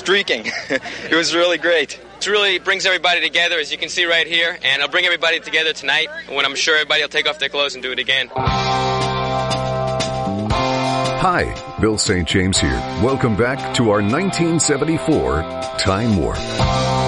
streaking. It was really great. It really brings everybody together, as you can see right here, and it'll bring everybody together tonight when I'm sure everybody will take off their clothes and do it again. Hi, Bill St. James here. Welcome back to our 1974 Time Warp.